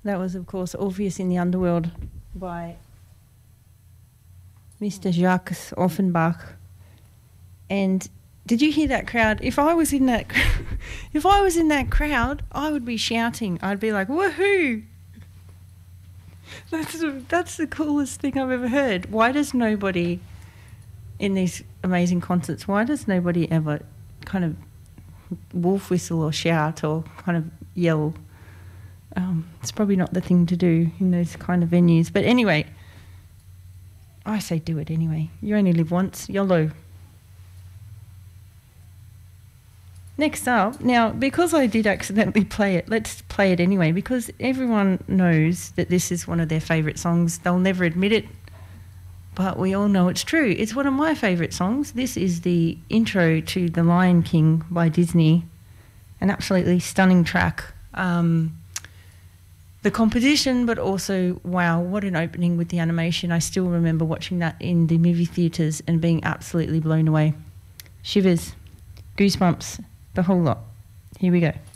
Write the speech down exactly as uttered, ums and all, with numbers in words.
That was, of course, Orpheus in the Underworld by Mister Jacques Offenbach. And did you hear that crowd? If I was in that, if I was in that crowd, I would be shouting. I'd be like, "Woohoo!" That's the, that's the coolest thing I've ever heard. Why does nobody in these amazing concerts? Why does nobody ever kind of wolf whistle or shout or kind of yell? Um, it's probably not the thing to do in those kind of venues. But anyway, I say do it anyway. You only live once. YOLO. Next up, now, because I did accidentally play it, let's play it anyway, because everyone knows that this is one of their favourite songs. They'll never admit it, but we all know it's true. It's one of my favourite songs. This is the intro to The Lion King by Disney, an absolutely stunning track. Um, the composition, but also, wow, what an opening with the animation. I still remember watching that in the movie theatres and being absolutely blown away. Shivers, goosebumps, the whole lot. Here we go.